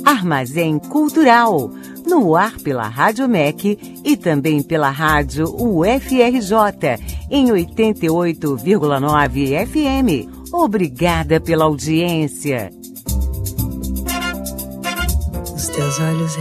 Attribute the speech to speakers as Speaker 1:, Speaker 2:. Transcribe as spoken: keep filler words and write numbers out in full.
Speaker 1: Armazém Cultural, no ar pela Rádio M E C e também pela Rádio U F R J, em oitenta e oito vírgula nove F M. Obrigada pela audiência.
Speaker 2: Os teus olhos